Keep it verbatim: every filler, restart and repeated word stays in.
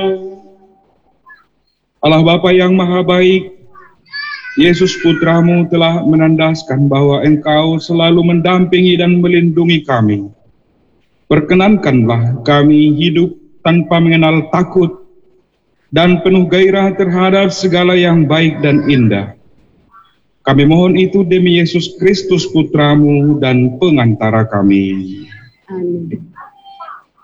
Allah Bapa yang Maha Baik, Yesus Putramu telah menandaskan bahwa Engkau selalu mendampingi dan melindungi kami. Perkenankanlah kami hidup tanpa mengenal takut dan penuh gairah terhadap segala yang baik dan indah. Kami mohon itu demi Yesus Kristus Putramu dan pengantara kami. Amin.